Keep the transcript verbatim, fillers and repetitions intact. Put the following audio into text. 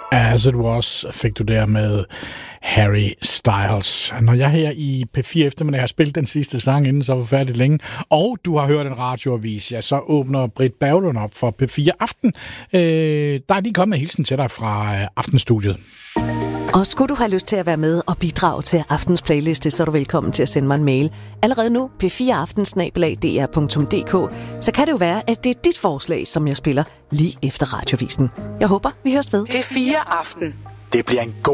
As It Was fik du der med Harry Styles. Når jeg her i P fire eftermiddag har spillet den sidste sang inden så forfærdeligt længe, og du har hørt en radioavis, ja, så åbner Britt Berglund op for P fire Aften. Øh, der er lige kommet en hilsen til dig fra øh, Aftenstudiet. Og skulle du have lyst til at være med og bidrage til aftens playliste, så er du velkommen til at sende mig en mail. Allerede nu, p fire aften snabel-a d r punktum d k, så kan det jo være, at det er dit forslag, som jeg spiller lige efter radiovisen. Jeg håber, vi høres ved. P fire Aften. Det bliver en god